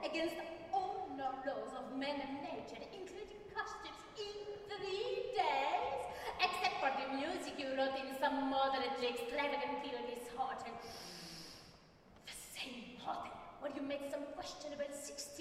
against all laws of man and nature, including costumes in 3 days, except for the music you wrote in some moderately extravagant Viennese hotel. The same hotel where you made some questionable 60